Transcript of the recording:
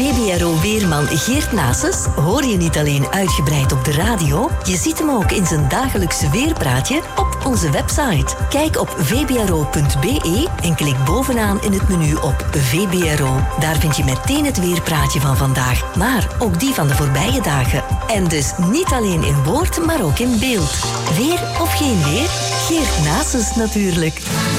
VBRO-weerman Geert Nases hoor je niet alleen uitgebreid op de radio, je ziet hem ook in zijn dagelijkse weerpraatje op onze website. Kijk op vbro.be en klik bovenaan in het menu op VBRO. Daar vind je meteen het weerpraatje van vandaag, maar ook die van de voorbije dagen. En dus niet alleen in woord, maar ook in beeld. Weer of geen weer? Geert Nases natuurlijk.